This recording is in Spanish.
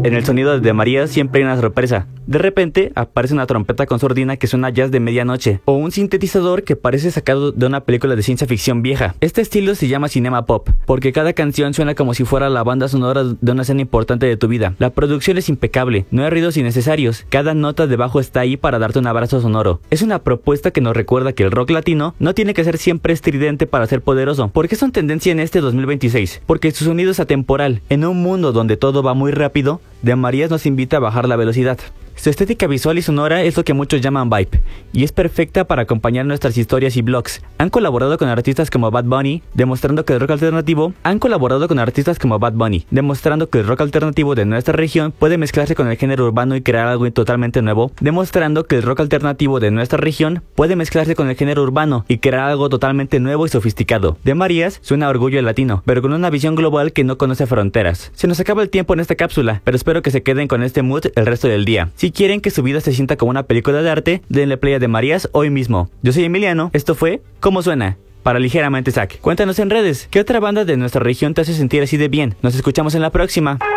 En el sonido de Marías siempre hay una sorpresa. De repente aparece una trompeta con sordina que suena jazz de medianoche, o un sintetizador que parece sacado de una película de ciencia ficción vieja. Este estilo se llama cinema pop, porque cada canción suena como si fuera la banda sonora de una escena importante de tu vida. La producción es impecable, no hay ruidos innecesarios, cada nota de bajo está ahí para darte un abrazo sonoro. Es una propuesta que nos recuerda que el rock latino no tiene que ser siempre estridente para ser poderoso, porque es una tendencia en este 2026, porque su sonido es atemporal. En un mundo donde todo va muy rápido, De Marías nos invita a bajar la velocidad. Su estética visual y sonora es lo que muchos llaman vibe, y es perfecta para acompañar nuestras historias y blogs. Han colaborado con artistas como Bad Bunny, demostrando que el rock alternativo de nuestra región puede mezclarse con el género urbano y crear algo totalmente nuevo, y sofisticado. De Marías suena a orgullo latino, pero con una visión global que no conoce fronteras. Se nos acaba el tiempo en esta cápsula, pero espero que se queden con este mood el resto del día. Si quieren que su vida se sienta como una película de arte, denle play a De Marías hoy mismo. Yo soy Emiliano, esto fue ¿Cómo suena? Para Ligeramente Zack. Cuéntanos en redes, ¿qué otra banda de nuestra región te hace sentir así de bien? Nos escuchamos en la próxima.